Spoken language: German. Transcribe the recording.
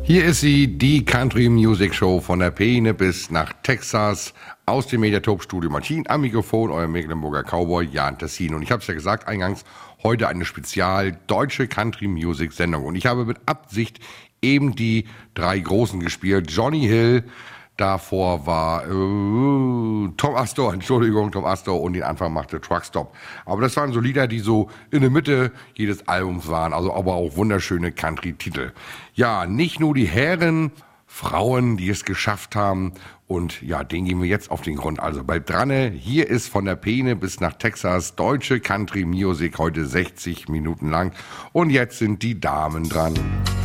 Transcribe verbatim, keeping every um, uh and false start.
Hier ist sie, die Country Music Show von der Peene bis nach Texas aus dem Mediatorp Studio Martin. Am Mikrofon euer Mecklenburger Cowboy Jan Tessin. Und ich habe es ja gesagt eingangs, heute eine spezial deutsche Country Music Sendung. Und ich habe mit Absicht eben die drei Großen gespielt. Johnny Hill, davor war äh, Tom Astor, Entschuldigung, Tom Astor, und den Anfang machte Truckstop. Aber das waren so Lieder, die so in der Mitte jedes Albums waren, also aber auch wunderschöne Country-Titel. Ja, nicht nur die Herren, Frauen, die es geschafft haben, und ja, denen gehen wir jetzt auf den Grund. Also bleibt dran, hier ist von der Peene bis nach Texas deutsche Country Music, heute sechzig Minuten lang. Und jetzt sind die Damen dran.